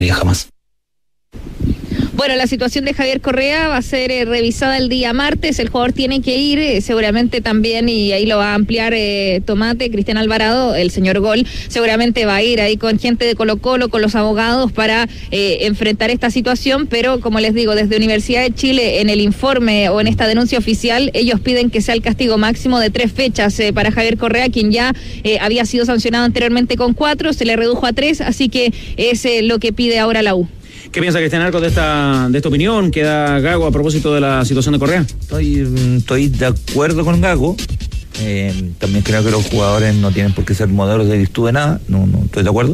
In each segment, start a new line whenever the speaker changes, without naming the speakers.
jamás.
Bueno, la situación de Javier Correa va a ser revisada el día martes. El jugador tiene que ir, seguramente también, y ahí lo va a ampliar Tomate, Cristian Alvarado, el señor Gol, seguramente va a ir ahí con gente de Colo-Colo, con los abogados para enfrentar esta situación, pero como les digo, desde Universidad de Chile, en el informe o en esta denuncia oficial, ellos piden que sea el castigo máximo de 3 fechas para Javier Correa, quien ya había sido sancionado anteriormente con 4, se le redujo a 3, así que es lo que pide ahora la U.
¿Qué piensa Cristian Arcos de esta opinión que da Gago a propósito de la situación de Correa?
Estoy de acuerdo con Gago. También creo que los jugadores no tienen por qué ser modelos de virtud de nada. No estoy de acuerdo.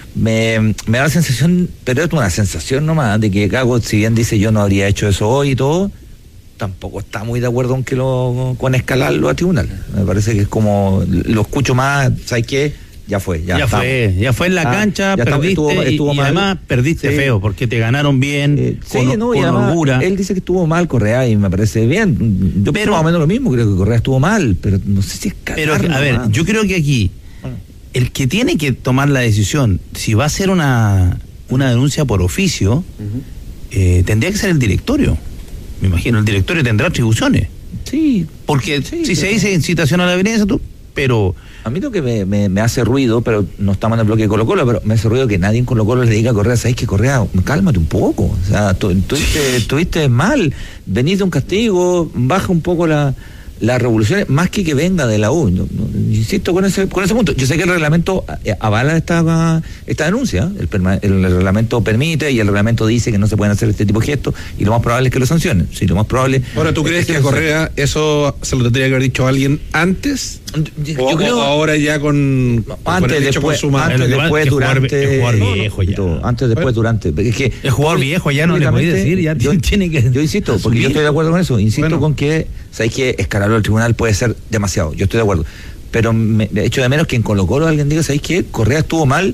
Me da la sensación, pero es una sensación nomás, de que Gago, si bien dice yo no habría hecho eso hoy y todo, tampoco está muy de acuerdo con escalarlo a tribunal. Me parece que es como, lo escucho más, ¿sabes qué? Ya fue en la cancha, perdiste, estuvo y además perdiste feo, porque te ganaron bien, con holgura. Él dice que estuvo mal Correa y me parece bien. Yo pienso más o menos lo mismo, creo que Correa estuvo mal, pero no sé si es cagarlo. Pero, a ver, yo creo que aquí, el que tiene que tomar la decisión, si va a ser una denuncia por oficio, tendría que ser el directorio. Me imagino, el directorio tendrá atribuciones. Sí. Porque si se dice incitación a la violencia, pero... A mí lo que me hace ruido, pero no estamos en el bloque de Colo-Colo, pero me hace ruido que nadie en Colo-Colo le diga a Correa, ¿sabes qué, Correa? Cálmate un poco. O sea, estuviste mal, venís de un castigo, baja un poco las revoluciones, más que venga de la U. Insisto con ese punto. Yo sé que el reglamento avala esta denuncia, el reglamento permite y el reglamento dice que no se pueden hacer este tipo de gestos y lo más probable es que lo sancionen. Sí, lo más probable. Ahora, ¿tú crees que a Correa eso se lo tendría que haber dicho alguien antes? Yo creo, ahora ya con antes, después, antes, después, durante. Antes, después, durante. Es que el jugador viejo ya no le podía decir, ya tiene que. Yo insisto, porque yo estoy de acuerdo con eso. Insisto con que, ¿sabes qué? Escalarlo al tribunal puede ser demasiado. Yo estoy de acuerdo. Pero me echo de menos que en Colo-Colo alguien diga, ¿sabes qué? Correa estuvo mal.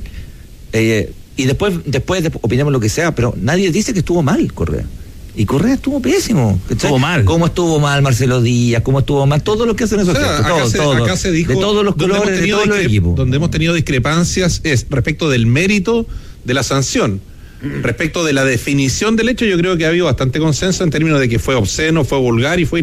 Y después opinemos lo que sea, pero nadie dice que estuvo mal Correa. Y Correa estuvo pésimo. Estuvo mal. ¿Cómo estuvo mal Marcelo Díaz? ¿Cómo estuvo mal? Todos los que hacen esos gestos. Acá se dijo, de todos los colores, de todos los equipos. Donde hemos tenido discrepancias es respecto del mérito de la sanción. Respecto de la definición del hecho, yo creo que ha habido bastante consenso en términos de que fue obsceno, fue vulgar y fue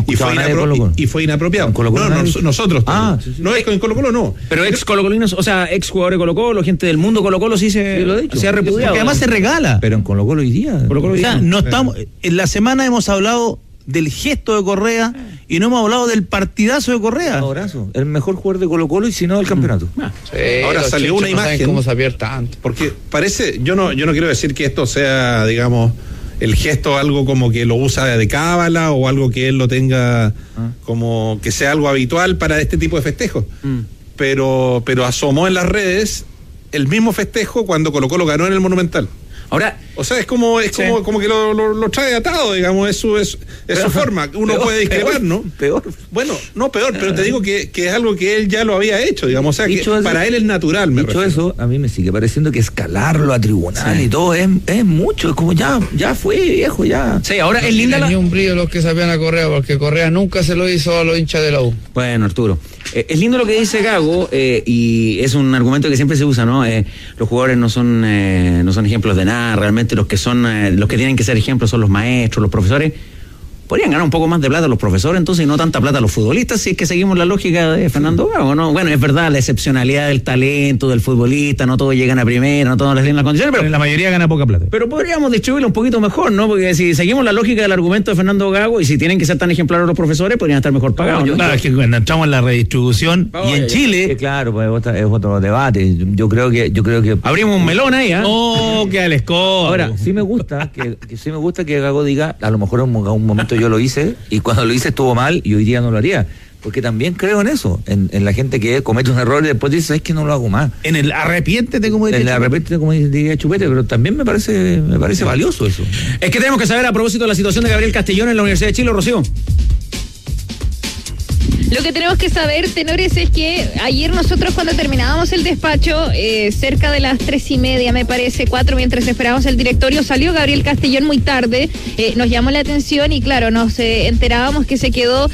inapropiado. Nosotros. No es con Colo-Colo, no.
Pero ex colocolinos, o sea, ex jugadores de Colo-Colo, gente del mundo Colo-Colo sí se ha repudiado. Porque además se regala. Pero en Colo-Colo hoy día. O sea, no estamos. En la semana hemos hablado del gesto de Correa y no hemos hablado del partidazo de Correa. Abrazo. El mejor jugador de Colo-Colo y si no del campeonato.
Sí,
ahora salió una imagen.
No cómo se pierde tanto.
Porque parece, yo no quiero decir que esto sea, digamos, el gesto algo como que lo usa de cábala o algo que él lo tenga como que sea algo habitual para este tipo de festejos. Pero asomó en las redes el mismo festejo cuando Colo-Colo ganó en el Monumental.
Ahora,
o sea, es como que lo trae atado, digamos, es su forma. Uno puede discrepar, ¿no?
Peor.
Bueno, no peor, pero te digo que es algo que él ya lo había hecho, digamos, o sea, que eso, para él es natural. Dicho eso, a mí me sigue pareciendo que escalarlo a tribunal y todo es mucho, es como ya fue, viejo, ya.
Sí, ahora es linda
ni un brillo los que sabían a Correa, porque Correa nunca se lo hizo a los hinchas de la U.
Bueno, Arturo, es lindo lo que dice Gago, y es un argumento que siempre se usa, ¿no? Los jugadores no son ejemplos de nada. Realmente los que tienen que ser ejemplos son los maestros, los profesores. Podrían ganar un poco más de plata los profesores, entonces, y no tanta plata los futbolistas, si es que seguimos la lógica de Fernando Gago, ¿no? Bueno, es verdad, la excepcionalidad del talento del futbolista, no todos llegan a primera, no todos les tienen las condiciones, pero
la mayoría gana poca plata.
Pero podríamos distribuirlo un poquito mejor, ¿no? Porque si seguimos la lógica del argumento de Fernando Gago, y si tienen que ser tan ejemplares los profesores, podrían estar mejor pagados.
Claro, es que cuando entramos en la redistribución, y en Chile...
Claro, pues es otro debate. Yo creo que
abrimos un melón ahí, ¿eh?
¡Oh, qué alescó!
Ahora, sí me gusta que Gago diga, a lo mejor en un momento yo lo hice, y cuando lo hice estuvo mal y hoy día no lo haría, porque también creo en eso, en la gente que comete un error y después dice, ¿sabes que no lo hago más?
En el arrepiéntete, como
diría Chupete, pero también me parece valioso eso.
Es que tenemos que saber a propósito de la situación de Gabriel Castellón en la Universidad de Chile, Rocío.
Lo que tenemos que saber, tenores, es que ayer nosotros cuando terminábamos el despacho, cerca de las 3:30, me parece, 4, mientras esperábamos el directorio, salió Gabriel Castellón muy tarde, nos llamó la atención y claro, nos enterábamos que se quedó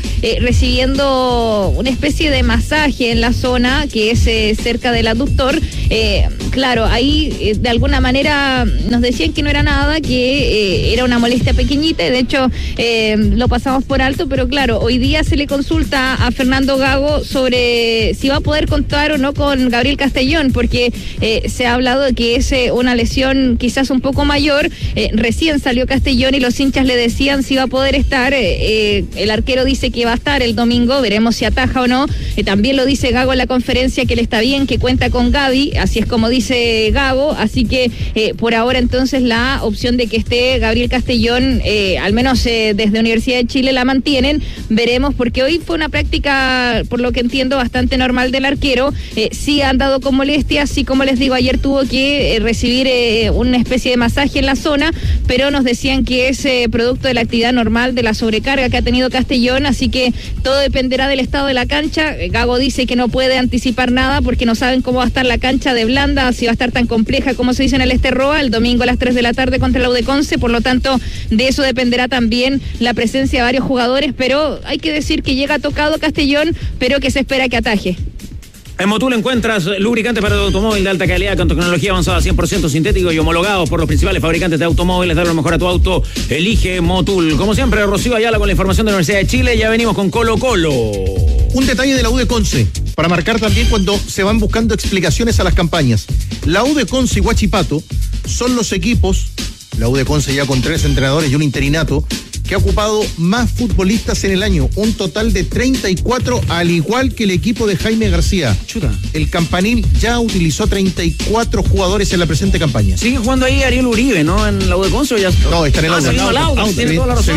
recibiendo una especie de masaje en la zona que es cerca del aductor, Claro, ahí de alguna manera nos decían que no era nada, que era una molestia pequeñita, y de hecho lo pasamos por alto, pero claro, hoy día se le consulta a Fernando Gago sobre si va a poder contar o no con Gabriel Castellón, porque se ha hablado de que es una lesión quizás un poco mayor. Recién salió Castellón y los hinchas le decían si va a poder estar. El arquero dice que va a estar el domingo, veremos si ataja o no. También lo dice Gago en la conferencia, que él está bien, que cuenta con Gaby, así es como dice Gago, así que por ahora entonces la opción de que esté Gabriel Castellón, al menos desde Universidad de Chile la mantienen. Veremos, porque hoy fue una práctica, por lo que entiendo, bastante normal del arquero. Sí ha andado con molestias, sí, como les digo, ayer tuvo que recibir una especie de masaje en la zona, pero nos decían que es producto de la actividad normal, de la sobrecarga que ha tenido Castellón, así que todo dependerá del estado de la cancha. Gago dice que no puede anticipar nada porque no saben cómo va a estar la cancha de Blanda, si va a estar tan compleja como se dice en el Esterroa, el domingo a las 3 de la tarde contra la U de Conce, por lo tanto de eso dependerá también la presencia de varios jugadores, pero hay que decir que llega tocado Castellón, pero que se espera que ataje.
En Motul encuentras lubricantes para tu automóvil de alta calidad con tecnología avanzada 100% sintético y homologados por los principales fabricantes de automóviles. Dar lo mejor a tu auto, elige Motul. Como siempre, Rocío Ayala con la información de la Universidad de Chile. Ya venimos con Colo Colo.
Un detalle de la U de Conce, para marcar también cuando se van buscando explicaciones a las campañas. La U de Conce y Huachipato son los equipos, la U de Conce ya con 3 entrenadores y un interinato, que ha ocupado más futbolistas en el año, un total de 34, al igual que el equipo de Jaime García.
Chuta.
El Campanil ya utilizó 34 jugadores en la presente campaña.
Sigue jugando ahí Ariel Uribe, ¿no? En la U de Conce. Ya...
No, está en el Audax.
Se vino al Audax, tiene toda la razón.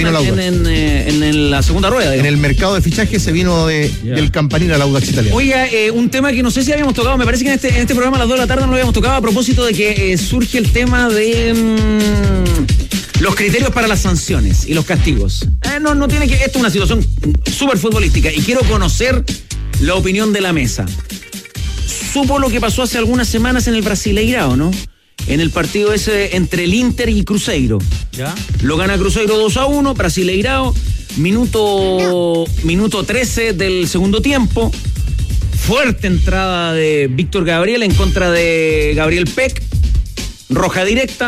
En la segunda rueda, digamos.
En el mercado de fichaje se vino del Campanil al Audax italiano.
Oiga, un tema que no sé si habíamos tocado, me parece que en este programa a las 2 de la tarde no lo habíamos tocado, a propósito de que surge el tema de... los criterios para las sanciones y los castigos. No tiene que... Esto es una situación súper futbolística y quiero conocer la opinión de la mesa. Supo lo que pasó hace algunas semanas en el Brasileirao, ¿no? En el partido ese entre el Inter y Cruzeiro.
¿Ya?
Lo gana Cruzeiro 2-1, Brasileirao, minuto 13 del segundo tiempo. Fuerte entrada de Víctor Gabriel en contra de Gabriel Peck. Roja directa.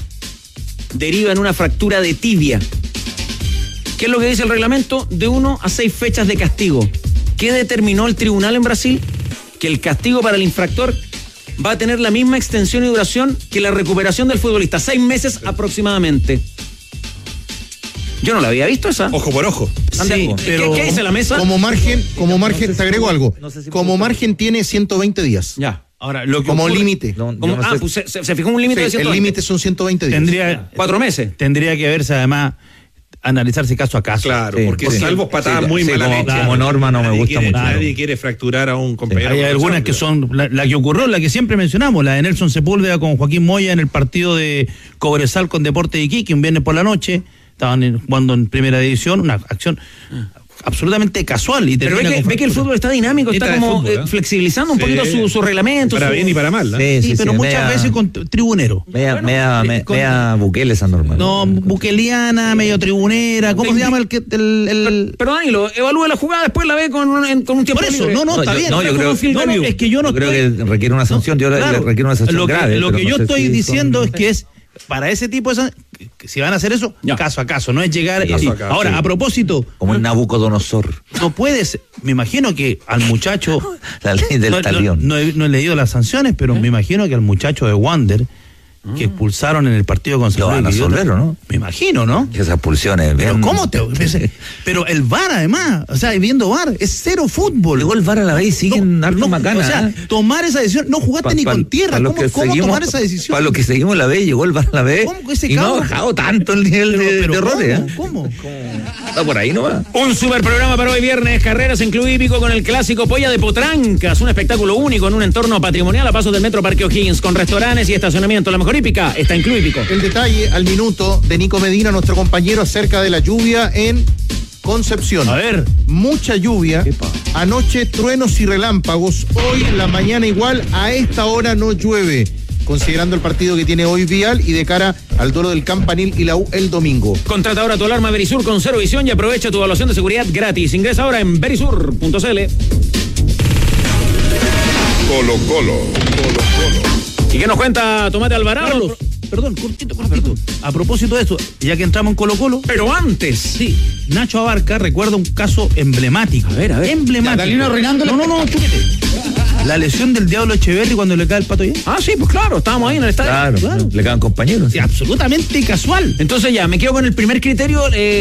Deriva en una fractura de tibia. ¿Qué es lo que dice el reglamento? De 1 a 6 fechas de castigo. ¿Qué determinó el tribunal en Brasil? Que el castigo para el infractor va a tener la misma extensión y duración que la recuperación del futbolista, 6 meses aproximadamente. Yo no la había visto esa.
Ojo por ojo.
Sí, pero ¿Qué dice la mesa?
Como margen, te agrego algo. Como margen tiene 120 días.
Ya.
Ahora, lo que
como límite.
Pues se fijó un límite de 120.
El límite son 120 días.
4 meses.
Tendría que verse además, analizarse caso a caso.
Claro, porque salvo patadas muy malas hechas.
Como norma no me gusta mucho.
Nadie quiere fracturar a un compañero.
Hay algunas que son, la que ocurrió, la que siempre mencionamos, la de Nelson Sepúlveda con Joaquín Moya en el partido de Cobresal con Deportes de Iquique, un viernes por la noche, estaban jugando en primera división, una acción absolutamente casual. Y
pero ve que el fútbol está dinámico, está como fútbol, flexibilizando un poquito su reglamento.
Para bien y para mal, ¿no?
Sí, pero muchas veces con tribunero.
Media Bukele esa norma.
No, bukeliana, medio tribunera, ¿cómo se llama
Pero Danilo, evalúa la jugada, después la ve con un tiempo
por eso,
libre.
está bien.
No, yo creo,
es que yo no
creo que requiere una sanción, requiere una sanción grave.
Lo que yo estoy diciendo es que es para ese tipo de si van a hacer eso, caso a caso, no es llegar así. Ahora, a propósito,
como el Nabucodonosor.
No puedes, me imagino que al muchacho
la ley del talión.
No he leído las sanciones, pero me imagino que al muchacho de Wander que expulsaron en el partido con
lo van a resolver, ¿no?
Me imagino, ¿no?
Que esas expulsiones.
Pero ¿cómo te...? Pero el VAR, además, o sea, viendo VAR, es cero fútbol.
Llegó el VAR a la vez y siguen harto macana.
O sea, tomar esa decisión, no jugaste ni con tierra. ¿Cómo tomar esa decisión?
Para lo que seguimos la vez, llegó el VAR a la vez.
¿Cómo ese
y no ha bajado tanto el nivel de errores.
¿Cómo?
Está por ahí, ¿no va?
Un super programa para hoy viernes, carreras en Club Hípico con el clásico Polla de Potrancas, un espectáculo único en un entorno patrimonial a pasos del Metro Parque O'Higgins, con restaurantes y estacionamiento. La mejor hípica está en Club Hípico.
El detalle al minuto de Nico Medina, nuestro compañero, acerca de la lluvia en Concepción.
A ver.
Mucha lluvia. Anoche truenos y relámpagos. Hoy en la mañana igual. A esta hora no llueve, considerando el partido que tiene hoy Vial y de cara al duelo del Campanil y la U el domingo.
Contrata ahora tu alarma Verisur con cero visión y aprovecha tu evaluación de seguridad gratis. Ingresa ahora en verisur.cl.
Colo Colo.
¿Y qué nos cuenta Tomate Alvarado?
Perdón, cortito. A propósito de eso, ya que entramos en Colo-Colo.
Pero antes.
Sí, Nacho Abarca recuerda un caso emblemático.
A ver.
Emblemático.
Catalino arruinándole.
No, chúpete. La lesión del Diablo Echeverri cuando le cae el Pato ya.
Ah, sí, pues claro, estábamos ahí en el estadio.
Claro. Le quedan compañeros.
Sí, absolutamente casual.
Entonces ya, me quedo con el primer criterio,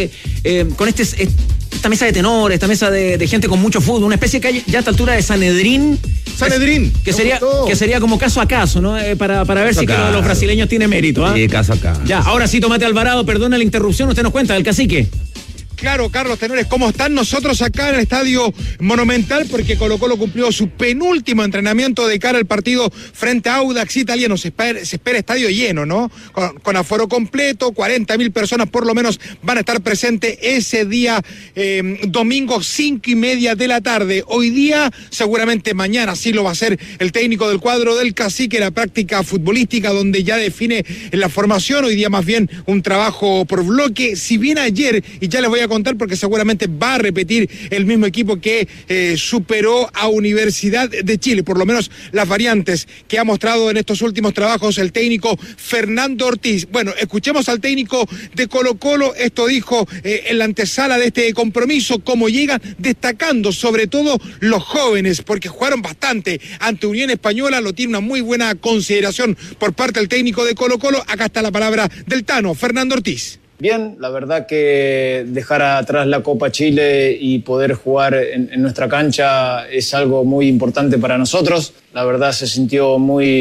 con esta mesa de tenores, esta mesa de gente con mucho fútbol, una especie que hay ya a esta altura de Sanedrín. Que sería como caso a caso, ¿no? Para ver si que los brasileños tienen mérito, ¿ah?
Sí, caso a caso.
Ya, ahora sí, Tomate Alvarado, perdona la interrupción, usted nos cuenta del Cacique.
Claro, Carlos Tenores, ¿cómo están nosotros acá en el Estadio Monumental? Porque Colo-Colo cumplió su penúltimo entrenamiento de cara al partido frente a Audax Italiano. Se espera estadio lleno, ¿no? Con aforo completo, 40.000 personas por lo menos van a estar presentes ese día, domingo 5:30 de la tarde. Hoy día, seguramente mañana sí lo va a hacer el técnico del cuadro del Cacique, la práctica futbolística donde ya define la formación. Hoy día más bien un trabajo por bloque. Si bien ayer, y ya les voy a contar porque seguramente va a repetir el mismo equipo que superó a Universidad de Chile, por lo menos las variantes que ha mostrado en estos últimos trabajos el técnico Fernando Ortiz. Bueno, escuchemos al técnico de Colo-Colo, esto dijo en la antesala de este compromiso, cómo llegan, destacando sobre todo los jóvenes, porque jugaron bastante ante Unión Española, lo tiene una muy buena consideración por parte del técnico de Colo-Colo. Acá está la palabra del Tano, Fernando Ortiz.
Bien, la verdad que dejar atrás la Copa Chile y poder jugar en nuestra cancha es algo muy importante para nosotros. La verdad se sintió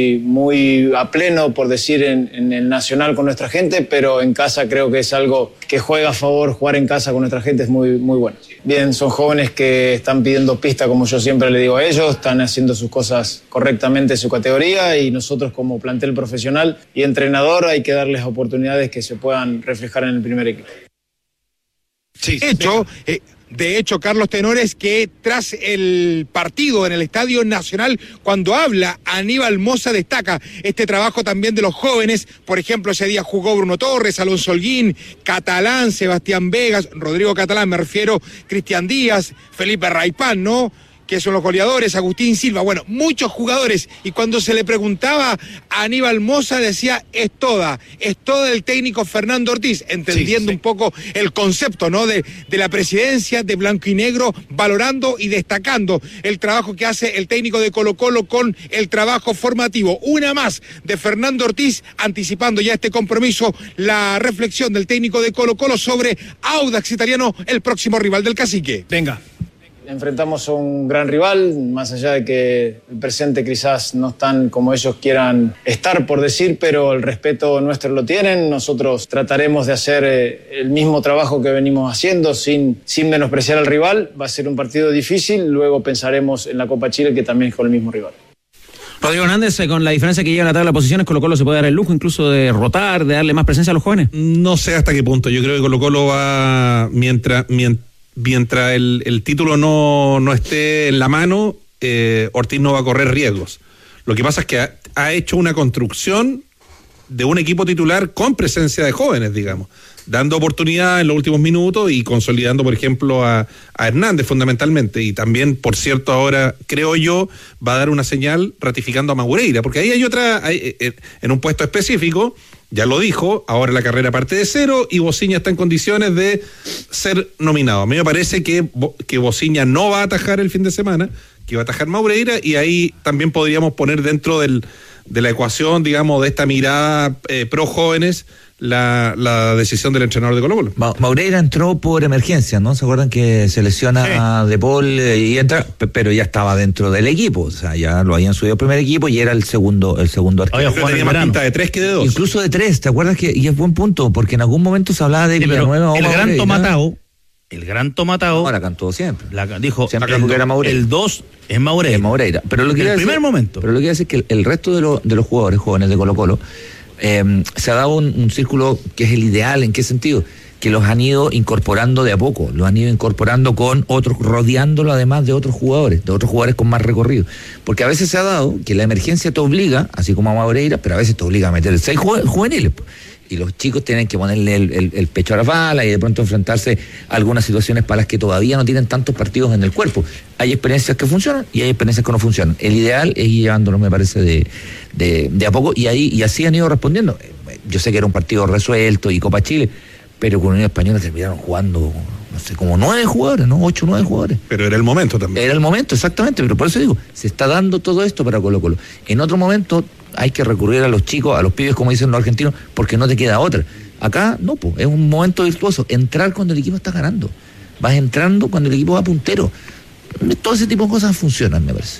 muy a pleno, por decir, en el Nacional con nuestra gente, pero en casa creo que es algo que juega a favor. Jugar en casa con nuestra gente es muy bueno. Bien, son jóvenes que están pidiendo pista, como yo siempre le digo a ellos, están haciendo sus cosas correctamente en su categoría y nosotros como plantel profesional y entrenador hay que darles oportunidades que se puedan reflejar en el primer equipo.
Sí, de hecho, Carlos Tenores, que tras el partido en el Estadio Nacional, cuando habla, Aníbal Mosa destaca este trabajo también de los jóvenes. Por ejemplo, ese día jugó Bruno Torres, Alonso Holguín, Catalán, Sebastián Vegas, Rodrigo Catalán, me refiero, Cristian Díaz, Felipe Raipán, ¿no? Que son los goleadores, Agustín Silva, bueno, muchos jugadores, y cuando se le preguntaba a Aníbal Mosa decía, es toda el técnico Fernando Ortiz, entendiendo un poco el concepto, ¿no? De la presidencia de Blanco y Negro, valorando y destacando el trabajo que hace el técnico de Colo-Colo con el trabajo formativo. Una más de Fernando Ortiz, anticipando ya este compromiso, la reflexión del técnico de Colo-Colo sobre Audax Italiano, el próximo rival del Cacique.
Venga.
Enfrentamos a un gran rival, más allá de que el presente quizás no están como ellos quieran estar, por decir, pero el respeto nuestro lo tienen. Nosotros trataremos de hacer el mismo trabajo que venimos haciendo sin menospreciar al rival. Va a ser un partido difícil, luego pensaremos en la Copa Chile, que también es con el mismo rival.
Rodrigo Hernández, con la diferencia que lleva en la tabla de posiciones, Colo-Colo se puede dar el lujo incluso de rotar, de darle más presencia a los jóvenes.
No sé hasta qué punto. Yo creo que Colo-Colo va mientras el título no esté en la mano, Ortiz no va a correr riesgos. Lo que pasa es que ha hecho una construcción de un equipo titular con presencia de jóvenes, digamos, dando oportunidad en los últimos minutos y consolidando, por ejemplo, a Hernández fundamentalmente. Y también, por cierto, ahora, creo yo, va a dar una señal ratificando a Madureira, porque ahí hay otra, en un puesto específico. Ya lo dijo, ahora la carrera parte de cero y Bociña está en condiciones de ser nominado. A mí me parece que Bociña no va a atajar el fin de semana, que va a atajar Madureira, y ahí también podríamos poner dentro de la ecuación, digamos, de esta mirada pro jóvenes, la decisión del entrenador de Colo-Colo.
Madureira entró por emergencia, ¿no? ¿Se acuerdan que se lesiona a De Paul y entra? Pero ya estaba dentro del equipo, o sea, ya lo habían subido al primer equipo y era el segundo arquero.
Tenía más pinta de 3 que de 2.
Incluso de 3, ¿te acuerdas que? Y es buen punto, porque en algún momento se hablaba de Villanueva o
Madureira. El gran Tomatao.
Ahora cantó siempre.
Dijo
siempre que era Madureira.
El 2 es Madureira.
Es Madureira. Pero lo que
en el primer momento.
Pero lo que quiero decir es que el resto de los jugadores jóvenes de Colo-Colo se ha dado un círculo que es el ideal. ¿En qué sentido? que los han ido incorporando de a poco, los han ido incorporando con otros, rodeándolo además de otros jugadores con más recorrido. Porque a veces se ha dado que la emergencia te obliga, así como a Moreira, pero a veces te obliga a meter 6 juveniles. Y los chicos tienen que ponerle el pecho a la bala y de pronto enfrentarse a algunas situaciones para las que todavía no tienen tantos partidos en el cuerpo. Hay experiencias que funcionan y hay experiencias que no funcionan. El ideal es ir llevándolo, me parece, de a poco, y así han ido respondiendo. Yo sé que era un partido resuelto y Copa Chile, pero con Unión Española terminaron jugando, no sé, como 9 jugadores, ¿no? 8 o 9 jugadores.
Pero era el momento también.
Era el momento, exactamente, pero por eso digo, se está dando todo esto para Colo-Colo. En otro momento hay que recurrir a los chicos, a los pibes, como dicen los argentinos, porque no te queda otra. Acá, no, pues, es un momento virtuoso. Entrar cuando el equipo está ganando. Vas entrando cuando el equipo va puntero. Todo ese tipo de cosas funcionan, me parece.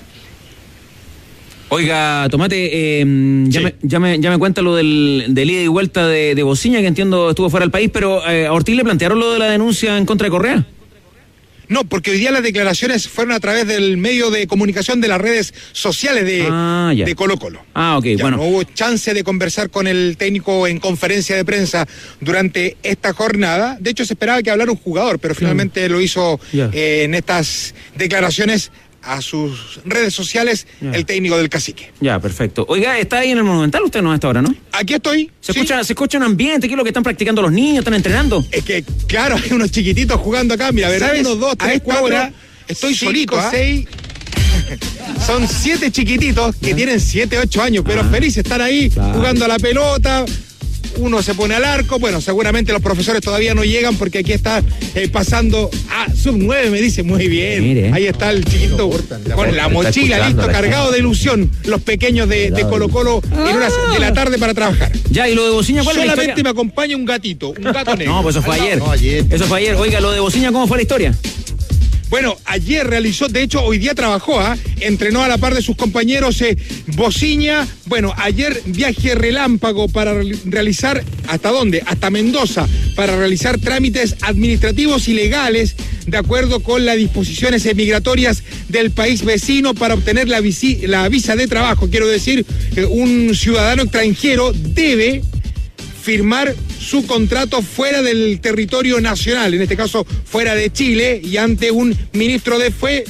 Oiga, Tomate, ya me cuenta lo del ida y vuelta de Bociña, que entiendo estuvo fuera del país, pero a Ortiz le plantearon lo de la denuncia en contra de Correa.
No, porque hoy día las declaraciones fueron a través del medio de comunicación de las redes sociales de Colo-Colo.
Ah, ok, bueno.
No hubo chance de conversar con el técnico en conferencia de prensa durante esta jornada. De hecho, se esperaba que hablara un jugador, pero finalmente lo hizo en estas declaraciones a sus redes sociales el técnico del Cacique.
Ya, perfecto. Oiga, ¿está ahí en el Monumental usted no a esta hora, no?
Aquí estoy.
¿Se escucha un ambiente? ¿Qué es lo que están practicando los niños? ¿Están entrenando?
Es que, claro, hay unos chiquititos jugando acá. Mira, ¿verdad? 1, 2, 3, 4. Estoy 5, solito, 6. Son 7 chiquititos que tienen 7, 8 años, pero felices están ahí jugando a la pelota. Uno se pone al arco, bueno, seguramente los profesores todavía no llegan porque aquí está pasando a sub-9, me dice, muy bien. Mire. Ahí está el chiquito con la mochila, listo, cargado de ilusión, los pequeños de Colo-Colo en horas de la tarde para trabajar.
Ya, ¿y lo de Bociña cuál es la historia?
Solamente me acompaña un gato negro.
No, pues eso fue ayer. Eso fue ayer. Oiga, lo de Bociña, ¿cómo fue la historia?
Bueno, ayer realizó, de hecho hoy día trabajó, entrenó a la par de sus compañeros Bociña. Bueno, ayer viaje relámpago para realizar, ¿hasta dónde? Hasta Mendoza, para realizar trámites administrativos y legales de acuerdo con las disposiciones migratorias del país vecino para obtener la visa de trabajo. Quiero decir, un ciudadano extranjero debe firmar su contrato fuera del territorio nacional, en este caso fuera de Chile, y ante un ministro de fe,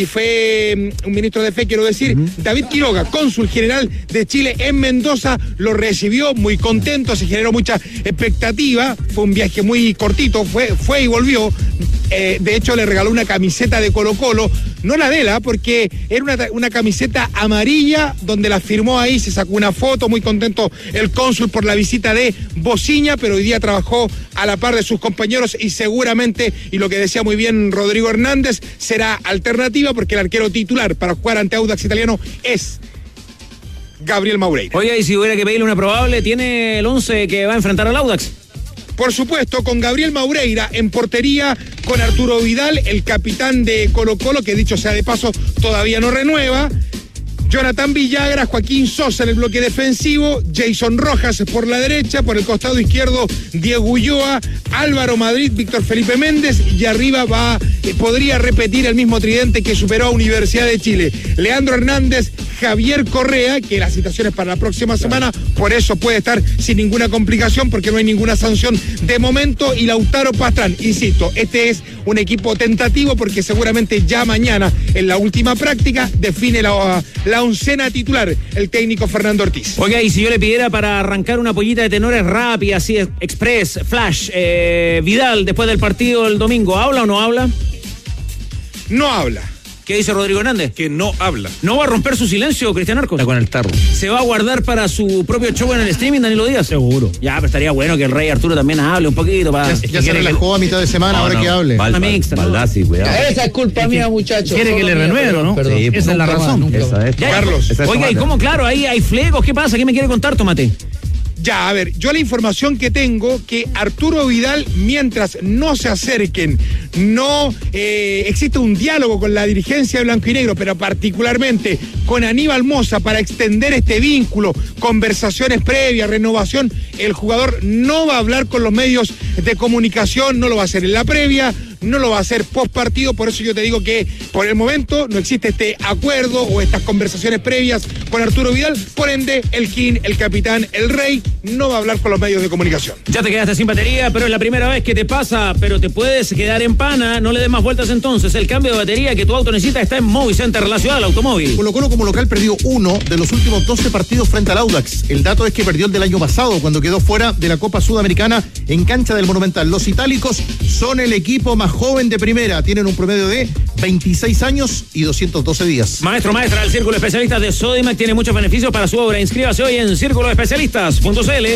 quiero decir, David Quiroga, cónsul general de Chile en Mendoza, lo recibió muy contento, se generó mucha expectativa, fue un viaje muy cortito, fue y volvió. De hecho, le regaló una camiseta de Colo-Colo, no la de él, porque era una camiseta amarilla donde la firmó ahí, se sacó una foto, muy contento el cónsul por la visita de Bociña, pero hoy día trabajó a la par de sus compañeros y seguramente, y lo que decía muy bien Rodrigo Hernández, será alternativa porque el arquero titular para jugar ante Audax Italiano es Gabriel Maureira.
Oiga, y si hubiera que pedirle una probable, ¿tiene el 11 que va a enfrentar al Audax?
Por supuesto, con Gabriel Maureira en portería, con Arturo Vidal, el capitán de Colo-Colo, que dicho sea de paso, todavía no renueva. Jonathan Villagra, Joaquín Sosa en el bloque defensivo, Jason Rojas por la derecha, por el costado izquierdo Diego Ulloa, Álvaro Madrid, Víctor Felipe Méndez, y arriba podría repetir el mismo tridente que superó a Universidad de Chile. Leandro Hernández, Javier Correa, que la citación es para la próxima semana, por eso puede estar sin ninguna complicación porque no hay ninguna sanción de momento, y Lautaro Pastrán, insisto, este es un equipo tentativo porque seguramente ya mañana en la última práctica define la oncena titular el técnico Fernando Ortiz.
Oiga, y si yo le pidiera para arrancar una pollita de tenores rápida, así express, flash, Vidal después del partido el domingo, ¿habla o no habla?
No habla.
¿Qué dice Rodrigo Hernández?
Que no habla.
¿No va a romper su silencio, Cristian Arcos?
Está con el tarro.
¿Se va a guardar para su propio show en el streaming, Danilo Díaz?
Seguro.
Ya, pero estaría bueno que el Rey Arturo también hable un poquito para...
Ya se relajó a mitad de semana, ahora que hable.
Baldassi, cuidado.
Esa es culpa mía, muchachos.
Quiere que le renueve, ¿no?
Perdón.
Sí, esa es la razón.
Carlos.
Oiga, ¿y cómo? Claro, ahí hay flegos. ¿Qué pasa? ¿Qué me quiere contar, Tomate?
Ya, a ver, yo la información que tengo, que Arturo Vidal, mientras no se acerquen, no existe un diálogo con la dirigencia de Blanco y Negro, pero particularmente con Aníbal Mosa para extender este vínculo, conversaciones previas, renovación, el jugador no va a hablar con los medios de comunicación, no lo va a hacer en la previa, no lo va a hacer post partido, por eso yo te digo que por el momento no existe este acuerdo o estas conversaciones previas con Arturo Vidal, por ende el King, el capitán, el rey, no va a hablar con los medios de comunicación.
Ya te quedaste sin batería, pero es la primera vez que te pasa, pero te puedes quedar en pana, no le des más vueltas entonces, el cambio de batería que tu auto necesita está en Movicenter, la ciudad del automóvil.
Colo-Colo como local perdió 1 de los últimos 12 partidos frente al Audax. El dato es que perdió el del año pasado, cuando quedó fuera de la Copa Sudamericana en cancha del Monumental. Los itálicos son el equipo más joven de primera, tienen un promedio de 26 años y 212 días.
Maestra, el Círculo de Especialistas de Sodimac tiene muchos beneficios para su obra. Inscríbase hoy en círculoespecialistas.cl.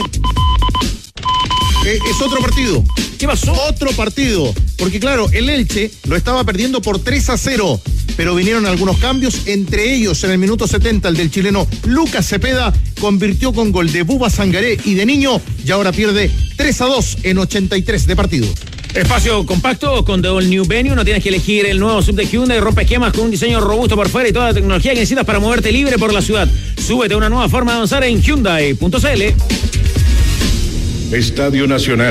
Es otro partido.
¿Qué pasó?
Otro partido. Porque claro, el Elche lo estaba perdiendo por 3-0, pero vinieron algunos cambios, entre ellos en el minuto 70 el del chileno Lucas Cepeda convirtió con gol de Buba Sangaré y de Niño, y ahora pierde 3-2 en 83 de partido.
Espacio compacto con The All New Venue. No tienes que elegir el nuevo sub de Hyundai. Rompe esquemas con un diseño robusto por fuera y toda la tecnología que necesitas para moverte libre por la ciudad. Súbete a una nueva forma de avanzar en Hyundai.cl.
Estadio Nacional.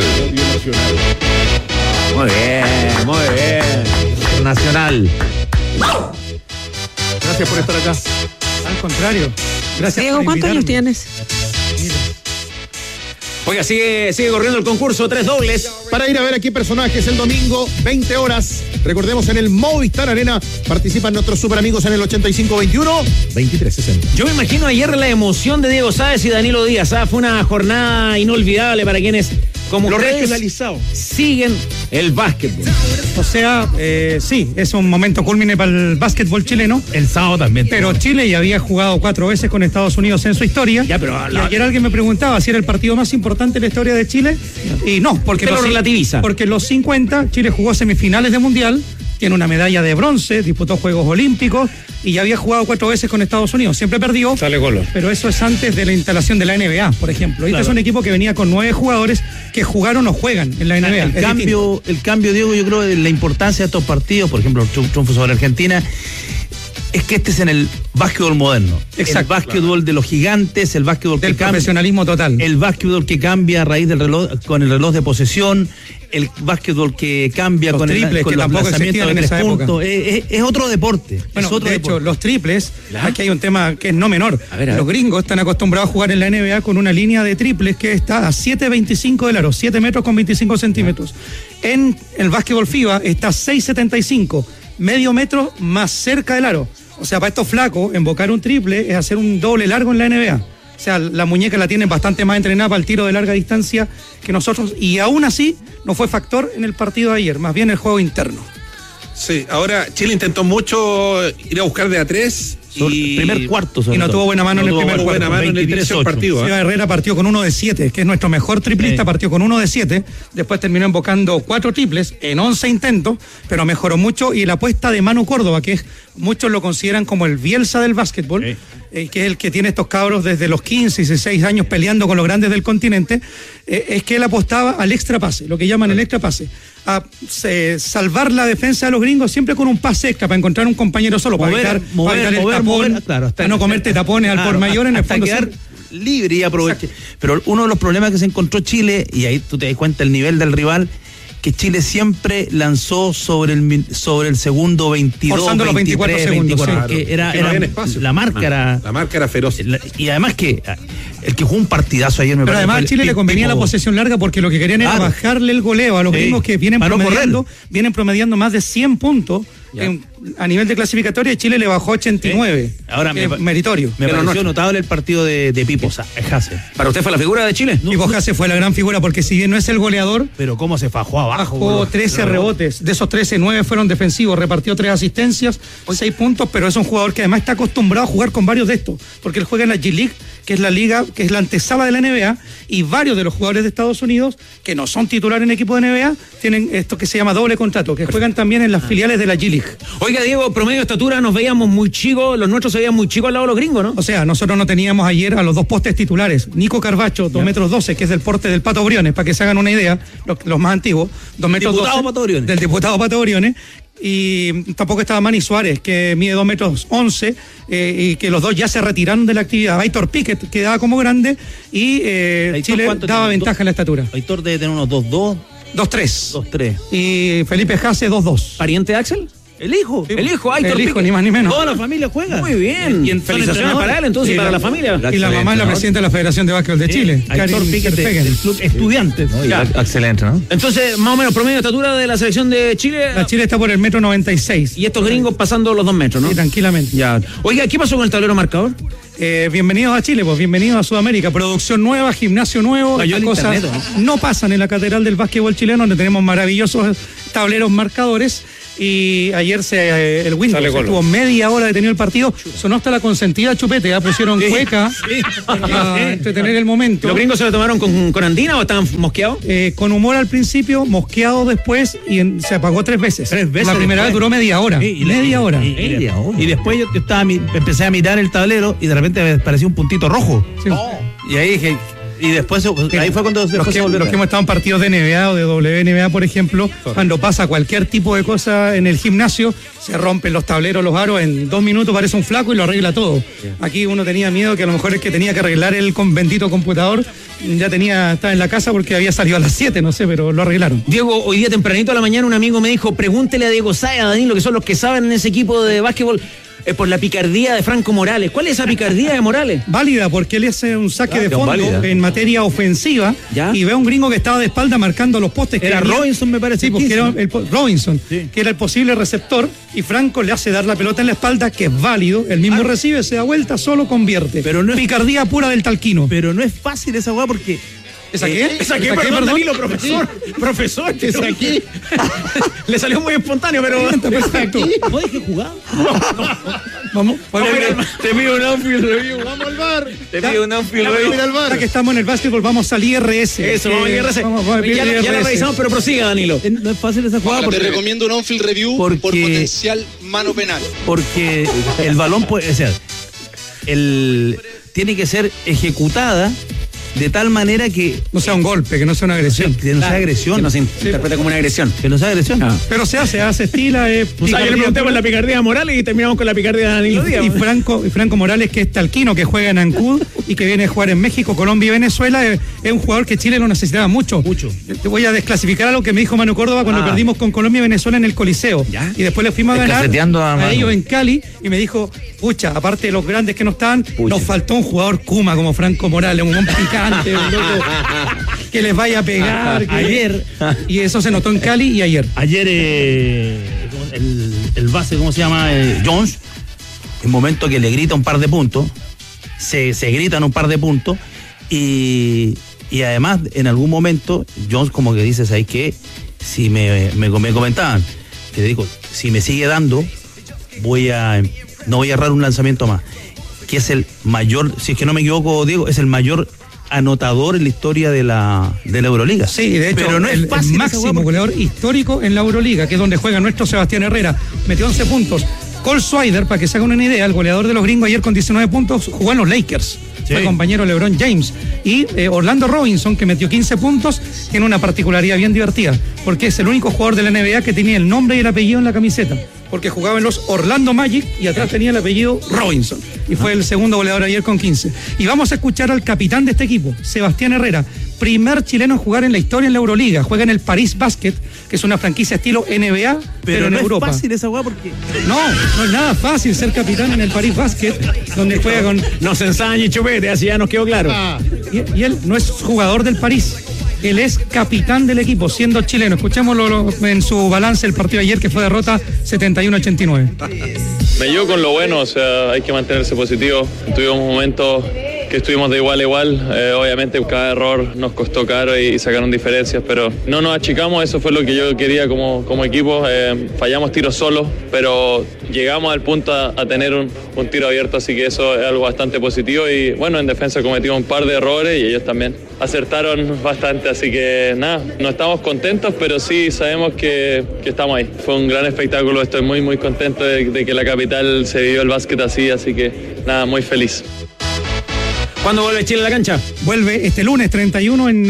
Muy bien.
Nacional.
Gracias por estar acá.
Al contrario. Gracias.
Diego, ¿cuántos años tienes?
Oiga, sigue corriendo el concurso 3 dobles.
Para ir a ver a qué personajes el domingo, 20 horas. Recordemos, en el Movistar Arena participan nuestros super amigos en el 8521-2360.
Yo me imagino ayer la emoción de Diego Sáez y Danilo Díaz. Fue una jornada inolvidable para quienes, como
lo
ustedes,
regionalizado,
siguen el básquetbol.
O sea, sí, es un momento culmine para el básquetbol chileno.
El sábado también.
Pero Chile ya había jugado 4 veces con Estados Unidos en su historia.
Ya, pero
y ayer alguien me preguntaba si era el partido más importante en la historia de Chile. Y no, porque
lo relativiza.
Porque en los 50 Chile jugó semifinales de Mundial, tiene una medalla de bronce, disputó Juegos Olímpicos y ya había jugado 4 veces con Estados Unidos. Siempre perdió.
Sale gol.
Pero eso es antes de la instalación de la NBA, por ejemplo. Este es un equipo que venía con 9 jugadores que jugaron o juegan en la NBA.
El cambio, Diego, yo creo de la importancia de estos partidos, por ejemplo, el triunfo sobre Argentina, es que este es en el básquetbol moderno.
Exacto.
El básquetbol de los gigantes, el básquetbol
del profesionalismo total.
El básquetbol que cambia a raíz del reloj, con el reloj de posesión, el básquetbol que cambia
los
con
triples,
con
que
los
tampoco
lanzamientos
existían
de
en
3
esa
puntos. Es otro deporte.
Bueno,
es otro
de hecho,
deporte.
los triples, aquí hay un tema que es no menor.
A ver.
Los gringos están acostumbrados a jugar en la NBA con una línea de triples que está a 7.25 del aro, 7 metros con 25 centímetros. En el básquetbol FIBA está 6.75, medio metro más cerca del aro. O sea, para estos flacos, invocar un triple es hacer un doble largo en la NBA. O sea, la muñeca la tienen bastante más entrenada para el tiro de larga distancia que nosotros, y aún así no fue factor en el partido de ayer, más bien el juego interno.
Sí, ahora Chile intentó mucho ir a buscar de a 3 y
primer cuarto,
y no tuvo buena mano en el primer cuarto.
Buena mano en el inicio del partido.
Seba Herrera partió con 1 de 7, que es nuestro mejor triplista, partió con 1 de 7, después terminó invocando 4 triples en 11 intentos, pero mejoró mucho, y la apuesta de Manu Córdoba, que es, muchos lo consideran como el Bielsa del básquetbol, que es el que tiene estos cabros desde los 15, 16 años peleando con los grandes del continente, es que él apostaba al extra pase, lo que llaman el extra pase, a salvar la defensa de los gringos siempre con un pase extra para encontrar un compañero solo, para evitar el tapón,
claro,
para no comerte tapones al por mayor, en el fondo
quedar libre y aprovechar. Pero uno de los problemas que se encontró Chile, y ahí tú te das cuenta el nivel del rival, que Chile siempre lanzó sobre el segundo 22,
forzando 23, los 24 segundos,
24,
sí.
que era la marca era
feroz.
Y además que el que jugó un partidazo ayer me
pero
parece.
Además a Chile le convenía la posesión larga, porque lo que querían era bajarle el goleo a los gringos, que vienen promediando más de 100 puntos a nivel de clasificatoria, y Chile le bajó 89.
Ahora
meritorio.
Me pareció notable el partido de Pipo Hasse.
¿Para usted fue la figura de Chile?
Pipo Hasse fue la gran figura, porque si bien no es el goleador,
pero cómo se fajó abajo.
Bajó 13 rebotes, de esos 13, 9 fueron defensivos, repartió 3 asistencias, 6 puntos, pero es un jugador que además está acostumbrado a jugar con varios de estos, porque él juega en la G-League, que es la liga, que es la antesala de la NBA, y varios de los jugadores de Estados Unidos, que no son titulares en equipo de NBA, tienen esto que se llama doble contrato, que juegan también en las filiales de la G-League.
Oiga, Diego, promedio de estatura nos veíamos muy chicos, los nuestros se veían muy chicos al lado de los gringos, ¿no?
O sea, nosotros no teníamos ayer a los 2 postes titulares. Nico Carbacho, 2 metros 12, que es del porte del Pato Briones, para que se hagan una idea, los más antiguos, 2 metros 12, del diputado Pato Briones. Y tampoco estaba Manny Suárez, que mide 2 metros 11, y que los dos ya se retiraron de la actividad. Aitor Piquet quedaba como grande, y Chile daba ventaja en la estatura.
Aitor debe tener unos 2'2",
2-3.
2-3.
Y Felipe Jase 2-2.
¿Pariente de Axel?
El hijo.
Sí. El hijo, Aitor
El hijo,
Pique.
ni más ni menos.
Toda la familia juega.
Muy bien.
Y
felicitaciones para él entonces y para la familia.
Y la mamá es la presidenta de la Federación de Básquetbol de Chile.
Aitor
Karin
Pique
Terpegen.
del club Estudiantes.
¿no? Y
Ya.
Excelente, ¿no?
Entonces, más o menos, promedio de estatura de la selección de Chile.
La Chile está por el 1,96 m.
Y estos gringos pasando los 2 metros, ¿no?
Sí, tranquilamente.
Ya. Oiga, ¿qué pasó con el tablero marcador?
Bienvenidos a Chile, pues bienvenidos a Sudamérica. Producción nueva, gimnasio nuevo.
Cayó
Estas
el
cosas
internet,
no pasan en la Catedral del Básquetbol Chileno, donde tenemos maravillosos tableros marcadores. Y ayer el Windows estuvo media hora detenido el partido. Sonó hasta la consentida Chupete, pusieron cueca para entretener el momento.
¿Los gringos se lo tomaron con andina o estaban mosqueados?
Con humor al principio, mosqueado después y se apagó 3 veces.
3 veces.
La primera vez duró media hora. Media hora.
Y después yo empecé a mirar el tablero y de repente me pareció un puntito rojo.
Sí.
Y ahí dije. Y después, ahí fue cuando
los que hemos estado en partidos de NBA o de WNBA, por ejemplo, cuando pasa cualquier tipo de cosa en el gimnasio, se rompen los tableros, los aros, en 2 minutos parece un flaco y lo arregla todo. Aquí uno tenía miedo que a lo mejor es que tenía que arreglar el bendito computador, estaba en la casa porque había salido a las 7, no sé, pero lo arreglaron.
Diego, hoy día tempranito a la mañana un amigo me dijo, pregúntele a Diego Sáez, a Danilo, que son los que saben en ese equipo de básquetbol, por la picardía de Franco Morales. ¿Cuál es esa picardía de Morales?
Válida, porque él hace un saque de fondo en materia ofensiva. ¿Ya? Y ve a un gringo que estaba de espalda marcando los postes.
Era Robinson, me parece.
Sí, porque era Robinson, que era el posible receptor, y Franco le hace dar la pelota en la espalda, que es válido. El mismo recibe, se da vuelta, solo convierte.
Pero no es
picardía pura del talquino.
Pero no es fácil esa weá porque...
¿Esa qué?
¿Esa qué? Perdón, Danilo, profesor. Sí. Profesor, ¿esa aquí? Le salió muy espontáneo, pero...
Perfecto.
¿No dije jugar?
Vamos.
Te pido un outfield review.
Vamos al bar.
Te pido un outfield review.
al bar.
Ya que estamos en el básquetbol, vamos al IRS.
Eso, vamos al IRS. Ya la revisamos, pero prosiga, Danilo.
No es fácil esa jugada porque...
Te recomiendo un on-field review por potencial mano penal.
Porque el balón puede... O sea, tiene que ser ejecutada de tal manera que
no sea un golpe, que no sea una agresión.
Que no sea agresión.
Que no se interprete como una agresión.
Que no sea agresión.
Pero se hace estila.
Yo le pregunté por la picardía de Morales y terminamos con la picardía de Danilo Díaz.
Y Franco Morales, que es talquino, que juega en Ancud y que viene a jugar en México, Colombia y Venezuela, es un jugador que Chile lo necesitaba mucho. Te voy a desclasificar algo que me dijo Manu Córdoba cuando perdimos con Colombia y Venezuela en el Coliseo. ¿Ya? Y después le fuimos a ganar a ellos en Cali y me dijo, pucha, aparte de los grandes que no estaban, nos faltó un jugador Kuma como Franco Morales, un picante, un loco que les vaya a pegar.
Ayer.
Y eso se notó en Cali y ayer.
Ayer el base, ¿cómo se llama? Jones, en momento que le grita un par de puntos, se gritan un par de puntos y además en algún momento Jones como que dice, ¿sabes qué? Si me comentaban, que le digo, si me sigue dando, no voy a errar un lanzamiento más, que es el mayor, si es que no me equivoco, Diego, es el mayor anotador en la historia de la Euroliga.
Sí, de hecho,
pero no es fácil,
el máximo goleador histórico en la Euroliga, que es donde juega nuestro Sebastián Herrera, metió 11 puntos. Cole Swider, para que se hagan una idea, el goleador de los gringos ayer con 19 puntos, jugó en los Lakers. Sí. Fue compañero de LeBron James. Y Orlando Robinson, que metió 15 puntos, tiene una particularidad bien divertida, porque es el único jugador de la NBA que tenía el nombre y el apellido en la camiseta, porque jugaba en los Orlando Magic y atrás tenía el apellido Robinson. Y fue el segundo goleador ayer con 15. Y vamos a escuchar al capitán de este equipo, Sebastián Herrera, primer chileno en jugar en la historia en la Euroliga. Juega en el París Basket, que es una franquicia estilo NBA, pero en
no
Europa.
Es fácil esa weá porque...
No es nada fácil ser capitán en el París Basket, donde juega con...
No se ensañe, Chupete, así ya nos quedó claro.
Y él no es jugador del París. Él es capitán del equipo, siendo chileno. Escuchémoslo en su balance el partido de ayer, que fue derrota 71-89.
Me llevo con lo bueno, o sea, hay que mantenerse positivo. Tuvimos momentos que estuvimos de igual a igual. Obviamente cada error nos costó caro y sacaron diferencias, pero no nos achicamos, eso fue lo que yo quería como equipo. Fallamos tiros solos, pero llegamos al punto a tener un tiro abierto, así que eso es algo bastante positivo. Y bueno, en defensa cometimos un par de errores y ellos también acertaron bastante, así que nada, no estamos contentos, pero sí sabemos que estamos ahí. Fue un gran espectáculo, estoy muy muy contento de que la capital se vivió el básquet así que nada, muy feliz.
¿Cuándo vuelve Chile a la cancha?
Vuelve este lunes 31 en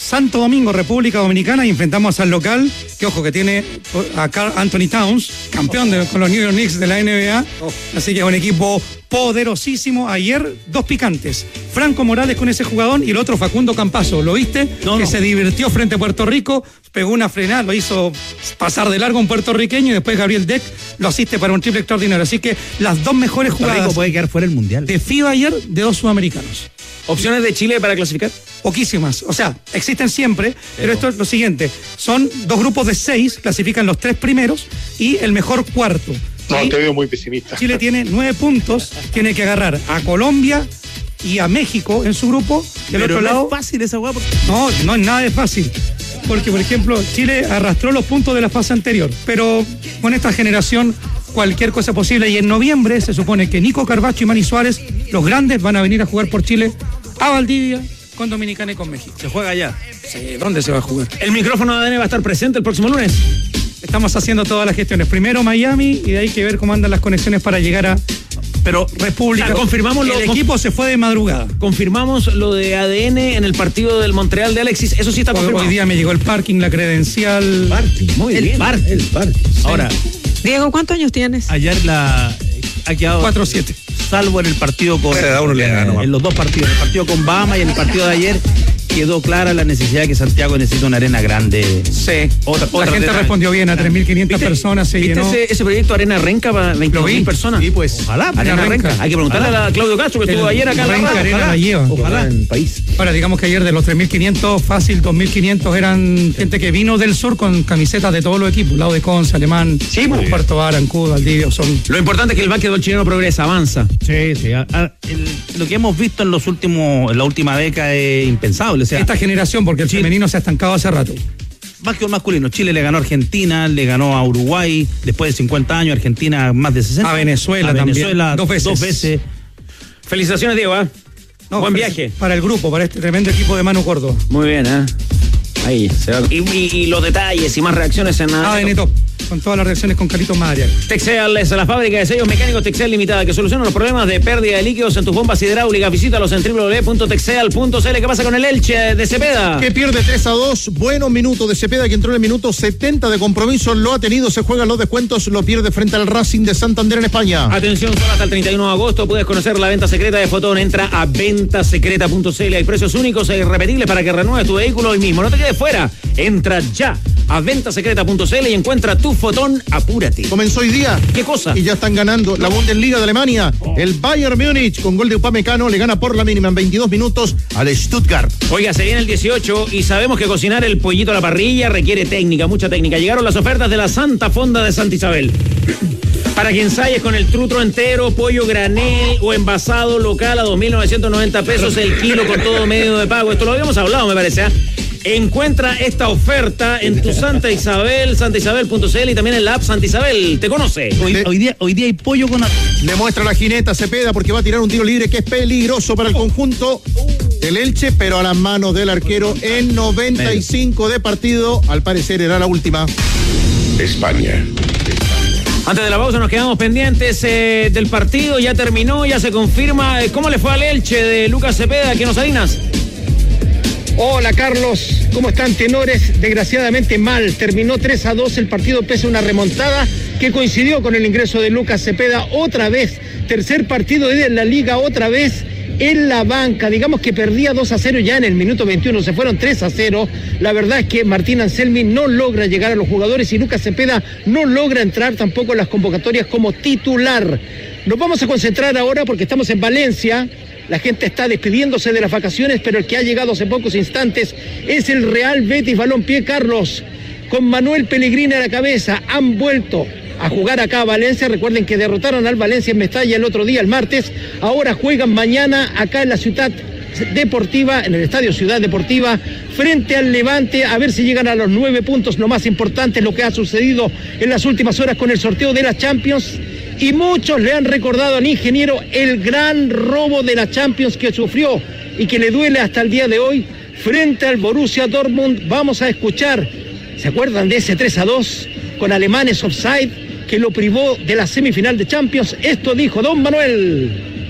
Santo Domingo, República Dominicana, y enfrentamos al local, que ojo, que tiene a Karl Anthony Towns, campeón con los New York Knicks de la NBA. Así que es un equipo poderosísimo. Ayer, 2 picantes. Franco Morales con ese jugador y el otro Facundo Campazzo. ¿Lo viste? Que se divirtió frente a Puerto Rico, pegó una frenada, lo hizo pasar de largo a un puertorriqueño y después Gabriel Deck lo asiste para un triple extraordinario. Así que las 2 mejores jugadas
Rico puede quedar fuera del Mundial
de FIBA ayer de 2 sudamericanos.
¿Opciones de Chile para clasificar?
Poquísimas, o sea, existen siempre, pero esto es lo siguiente, son 2 grupos de 6, clasifican los 3 primeros y el mejor cuarto.
No, te veo muy pesimista.
Chile tiene 9 puntos, tiene que agarrar a Colombia y a México en su grupo. Del
pero
otro
no
lado,
es fácil esa hueá.
No es nada de fácil. Porque, por ejemplo, Chile arrastró los puntos de la fase anterior, pero con esta generación cualquier cosa es posible. Y en noviembre se supone que Nico Carbacho y Manny Suárez, los grandes, van a venir a jugar por Chile a Valdivia, con Dominicana y con México.
¿Se juega allá?
Sí, ¿dónde se va a jugar?
¿El micrófono de ADN va a estar presente el próximo lunes?
Estamos haciendo todas las gestiones. Primero Miami y de ahí hay que ver cómo andan las conexiones para llegar a República.
Confirmamos
el equipo se fue de madrugada.
Confirmamos lo de ADN en el partido del Montreal de Alexis. Eso sí está confirmado.
Hoy día me llegó el parking, la credencial.
Muy bien. El parking.
Sí.
Ahora,
Diego, ¿cuántos años tienes?
Ayer ha quedado
4-7.
Salvo en el partido con en los 2 partidos, el partido con Bahamas y en el partido de ayer quedó clara la necesidad de que Santiago necesita una arena grande.
Sí. La gente respondió bien, a 3.500 personas se llenó.
Ese proyecto Arena Renca para 22.000 personas?
Sí, pues.
Ojalá.
Arena Renca. Hay que preguntarle a Claudio Castro, que estuvo ayer acá en la
Renca Arena la lleva.
Ojalá. En el país.
Ahora, digamos que ayer de los 3.500, fácil 2.500 eran gente que vino del sur con camisetas de todos los equipos, lado de Conce, Alemán, Puerto Arancudo, Valdivia, son.
Lo importante es que el básquetbol chileno progresa, avanza.
Sí. Lo que hemos visto en la última década es impensable. O sea,
esta generación, porque el femenino se ha estancado hace rato.
Básquetbol masculino, Chile le ganó a Argentina, le ganó a Uruguay, después de 50 años, Argentina más de 60.
A Venezuela también.
2 veces.
Felicitaciones, Diego. Buen viaje.
Para el grupo, para este tremendo equipo de Manu Córdoba.
Muy bien, Ahí se va. Y los detalles y más reacciones en nada.
ADN Top, con todas las reacciones con Carlitos Madariaga.
Texeal es la fábrica de sellos mecánicos Texeal Limitada que soluciona los problemas de pérdida de líquidos en tus bombas hidráulicas. Visítalos en www.texeal.cl. ¿Qué pasa con el Elche de Cepeda?
Que pierde 3-2. Buenos minutos de Cepeda, que entró en el minuto 70 de compromiso. Lo ha tenido, se juegan los descuentos. Lo pierde frente al Racing de Santander en España.
Atención, solo hasta el 31 de agosto puedes conocer la venta secreta de Fotón. Entra a ventasecreta.cl. Hay precios únicos e irrepetibles para que renueves tu vehículo hoy mismo. No te quedes fuera. Entra ya a ventasecreta.cl y encuentra tu Fotón. Apúrate.
Comenzó hoy día.
¿Qué cosa?
Y ya están ganando la Bundesliga de Alemania. El Bayern Múnich, con gol de Upamecano, le gana por la mínima en 22 minutos al Stuttgart.
Oiga, se viene el 18 y sabemos que cocinar el pollito a la parrilla requiere técnica, mucha técnica. Llegaron las ofertas de la Santa Fonda de Santa Isabel. Para que ensayes con el trutro entero, pollo granel o envasado local a 2.990 pesos el kilo con todo medio de pago. Esto lo habíamos hablado, me parece. Encuentra esta oferta en tu Santa Isabel, santaisabel.cl y también en la app Santa Isabel. ¿Te conoce?
Hoy día hay pollo con atún.
Le muestra la jineta Cepeda porque va a tirar un tiro libre que es peligroso para el conjunto del Elche, pero a las manos del arquero en 95 de partido. Al parecer era la última.
España.
Antes de la pausa nos quedamos pendientes del partido. Ya terminó, ya se confirma. ¿Cómo le fue al Elche de Lucas Cepeda aquí en Los Salinas?
Hola Carlos, ¿cómo están tenores? Desgraciadamente mal, terminó 3-2 el partido pese a una remontada que coincidió con el ingreso de Lucas Cepeda otra vez, tercer partido de la liga otra vez en la banca, digamos que perdía 2-0 ya en el minuto 21, se fueron 3-0, la verdad es que Martín Anselmi no logra llegar a los jugadores y Lucas Cepeda no logra entrar tampoco en las convocatorias como titular. Nos vamos a concentrar ahora porque estamos en Valencia. La gente está despidiéndose de las vacaciones, pero el que ha llegado hace pocos instantes es el Real Betis Balompié, Carlos, con Manuel Pellegrini a la cabeza. Han vuelto a jugar acá a Valencia. Recuerden que derrotaron al Valencia en Mestalla el otro día, el martes. Ahora juegan mañana acá en la Ciudad Deportiva, en el Estadio Ciudad Deportiva, frente al Levante, a ver si llegan a los 9 puntos. Lo más importante es lo que ha sucedido en las últimas horas con el sorteo de la Champions. Y muchos le han recordado al ingeniero el gran robo de la Champions que sufrió y que le duele hasta el día de hoy frente al Borussia Dortmund. Vamos a escuchar, ¿se acuerdan de ese 3-2 con alemanes offside que lo privó de la semifinal de Champions? Esto dijo don Manuel.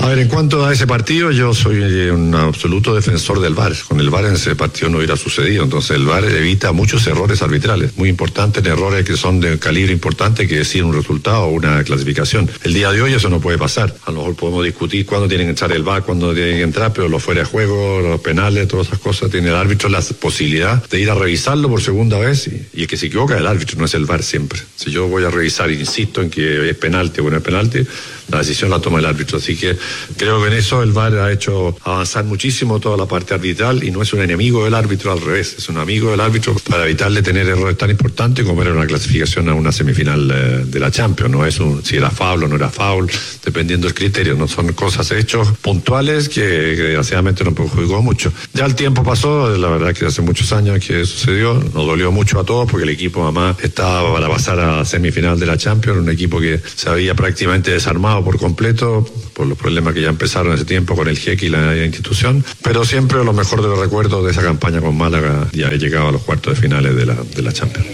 A ver, en cuanto a ese partido, yo soy un absoluto defensor del VAR. Con el VAR en ese partido no hubiera sucedido. Entonces el VAR evita muchos errores arbitrales, muy importantes, errores que son de calibre importante, que deciden un resultado o una clasificación. El día de hoy eso no puede pasar. A lo mejor podemos discutir cuándo tienen que entrar el VAR, cuándo tienen que entrar, pero los fuera de juego, los penales, todas esas cosas, tiene el árbitro la posibilidad de ir a revisarlo por segunda vez, y el que se equivoca es el árbitro, no es el VAR siempre. Si yo voy a revisar, insisto en que es penalti o no es penalti, la decisión la toma el árbitro. Así que creo que en eso el VAR ha hecho avanzar muchísimo toda la parte arbitral, y no es un enemigo del árbitro, al revés, es un amigo del árbitro para evitarle tener errores tan importantes como era una clasificación a una semifinal de la Champions. No es si era foul o no era foul, dependiendo del criterio, no son cosas hechos puntuales que desgraciadamente nos perjudicó mucho. Ya el tiempo pasó, la verdad que hace muchos años que sucedió, nos dolió mucho a todos porque el equipo además estaba para pasar a semifinal de la Champions, un equipo que se había prácticamente desarmado por completo por los problemas que ya empezaron ese tiempo con el Jeque y la institución, pero siempre lo mejor de los recuerdos de esa campaña con Málaga, ya he llegado a los cuartos de finales de la Champions.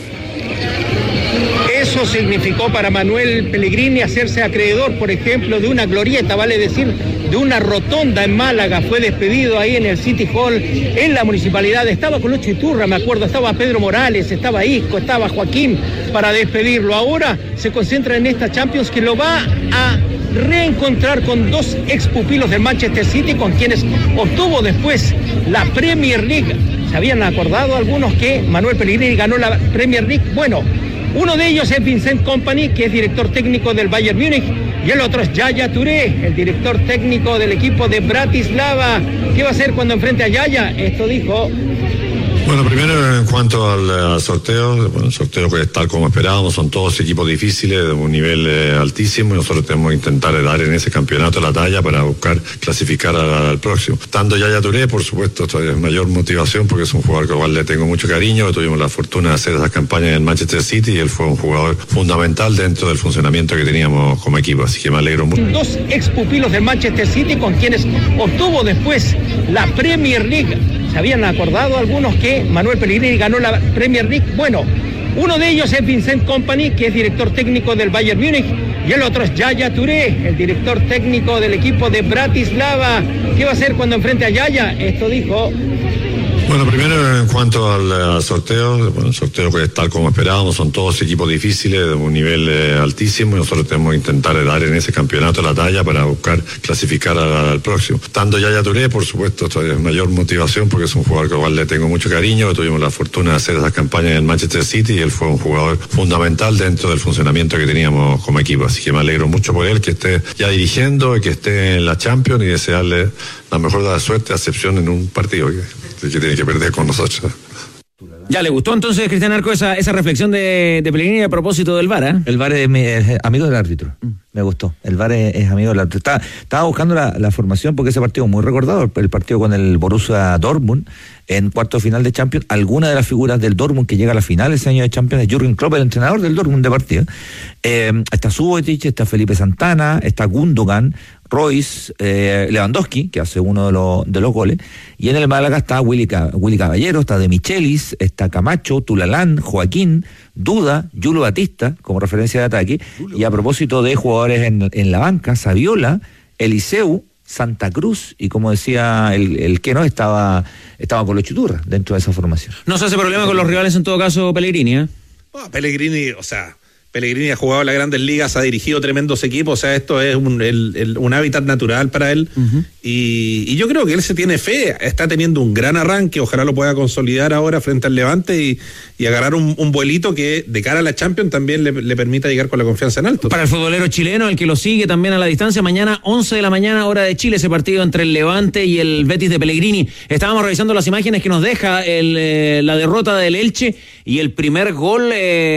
Eso significó para Manuel Pellegrini hacerse acreedor, por ejemplo, de una glorieta, vale decir, de una rotonda en Málaga. Fue despedido ahí en el City Hall, en la municipalidad. Estaba con Lucho Iturra, me acuerdo, estaba Pedro Morales, estaba Isco, estaba Joaquín para despedirlo. Ahora se concentra en esta Champions, que lo va a reencontrar con dos expupilos del Manchester City, con quienes obtuvo después la Premier League. ¿Se habían acordado algunos que Manuel Pellegrini ganó la Premier League? Bueno, uno de ellos es Vincent Kompany, que es director técnico del Bayern Múnich, y el otro es Yaya Touré, el director técnico del equipo de Bratislava. ¿Qué va a hacer cuando enfrente a Yaya? Esto dijo.
Bueno, primero en cuanto al sorteo, el sorteo que es tal como esperábamos, son todos equipos difíciles de un nivel altísimo, y nosotros tenemos que intentar dar en ese campeonato la talla para buscar clasificar al próximo. Tanto Yaya Touré, por supuesto, esto es mayor motivación porque es un jugador que igual le tengo mucho cariño, tuvimos la fortuna de hacer esas campañas en el Manchester City y él fue un jugador fundamental dentro del funcionamiento que teníamos como equipo, así que me alegro mucho.
Dos expupilos del Manchester City, con quienes obtuvo después la Premier League. ¿Se habían acordado algunos que Manuel Pellegrini ganó la Premier League? Bueno, uno de ellos es Vincent Kompany, que es director técnico del Bayern Múnich, y el otro es Yaya Touré, el director técnico del equipo de Bratislava. ¿Qué va a hacer cuando enfrente a Yaya? Esto dijo.
Bueno, primero en cuanto al sorteo, el sorteo que es tal como esperábamos, son todos equipos difíciles de un nivel altísimo, y nosotros tenemos que intentar dar en ese campeonato la talla para buscar clasificar al próximo. Tanto Yaya Touré, por supuesto, esto es mayor motivación porque es un jugador que igual le tengo mucho cariño, tuvimos la fortuna de hacer esas campañas en el Manchester City y él fue un jugador fundamental dentro del funcionamiento que teníamos como equipo, así que me alegro mucho por él, que esté ya dirigiendo y que esté en la Champions, y desearle la mejor de la suerte, a excepción en un partido que tiene que perder con nosotros.
Ya le gustó entonces, Cristian Arco, esa reflexión de Pellegrini a propósito del VAR, ¿eh?
El VAR es amigo del árbitro. Me gustó. El VAR es amigo del árbitro. Estaba buscando la formación porque ese partido muy recordado, el partido con el Borussia Dortmund en cuarto de final de Champions. Alguna de las figuras del Dortmund que llega a la final ese año de Champions es Jürgen Klopp, el entrenador del Dortmund de partido. Está Subotic, está Felipe Santana, está Gundogan, Royce, Lewandowski, que hace uno de los goles, y en el Málaga está Willy Caballero, está De Michelis, está Camacho, Tulalán, Joaquín, Duda, Yulo Batista, como referencia de ataque, y a propósito de jugadores en la banca, Saviola, Eliseu, Santa Cruz, y como decía el que no, estaba con los Chiturra dentro de esa formación.
No se hace problema con los rivales en todo caso Pellegrini, ¿eh?
Pellegrini, Pellegrini ha jugado en las grandes ligas, ha dirigido tremendos equipos, o sea, esto es un hábitat natural para él. Uh-huh. Y yo creo que él se tiene fe, está teniendo un gran arranque, ojalá lo pueda consolidar ahora frente al Levante y agarrar un vuelito que de cara a la Champions también le permita llegar con la confianza en alto.
Para el futbolero chileno, el que lo sigue también a la distancia, mañana 11 de la mañana, hora de Chile, ese partido entre el Levante y el Betis de Pellegrini. Estábamos revisando las imágenes que nos deja la derrota del Elche y el primer gol,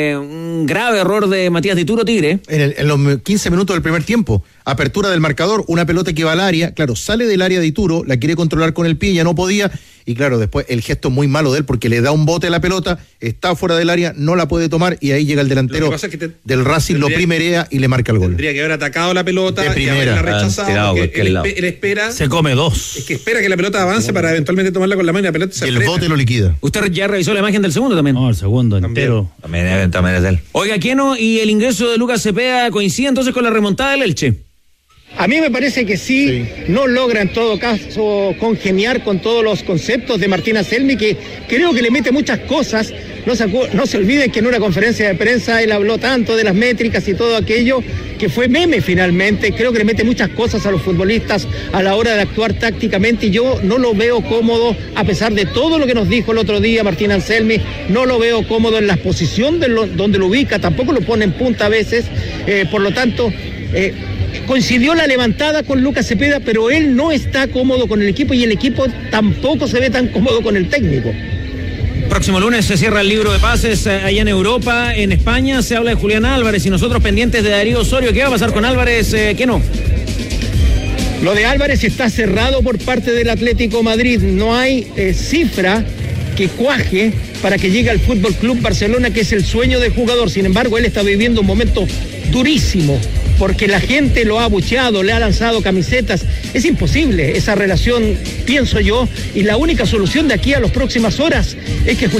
un grave error de Matías Dituro, Tigre.
En los 15 minutos del primer tiempo, apertura del marcador, una pelota que va al área, claro, sale del área de Dituro, la quiere controlar con el pie, ya no podía, y claro, después el gesto muy malo de él, porque le da un bote a la pelota, está fuera del área, no la puede tomar, y ahí llega el delantero del Racing, lo primerea y le marca el gol.
Tendría que haber atacado la pelota,
de primera,
y haberla rechazado, porque él espera...
Se come dos.
Es que espera que la pelota avance para eventualmente tomarla con la mano y la pelota se
y el bote lo liquida.
¿Usted ya revisó la imagen del segundo también?
No, el segundo entero.
También es de él.
Oiga, Keno, y el ingreso de Lucas Cepeda coincide entonces con la remontada del Elche.
A mí me parece que sí, no logra en todo caso congeniar con todos los conceptos de Martín Anselmi, que creo que le mete muchas cosas. No se olviden que en una conferencia de prensa él habló tanto de las métricas y todo aquello, que fue meme finalmente. Creo que le mete muchas cosas a los futbolistas a la hora de actuar tácticamente, y yo no lo veo cómodo, a pesar de todo lo que nos dijo el otro día Martín Anselmi, no lo veo cómodo en la posición donde lo ubica, tampoco lo pone en punta a veces, por lo tanto... coincidió la levantada con Lucas Cepeda, pero él no está cómodo con el equipo y el equipo tampoco se ve tan cómodo con el técnico.
Próximo lunes se cierra el libro de pases allá en Europa. En España se habla de Julián Álvarez y nosotros pendientes de Darío Osorio. ¿Qué va a pasar con Álvarez? ¿Qué no?
Lo de Álvarez está cerrado por parte del Atlético Madrid. No hay cifra que cuaje para que llegue al Fútbol Club Barcelona, que es el sueño del jugador. Sin embargo, él está viviendo un momento durísimo, porque la gente lo ha abucheado, le ha lanzado camisetas. Es imposible esa relación, pienso yo, y la única solución de aquí a las próximas horas es que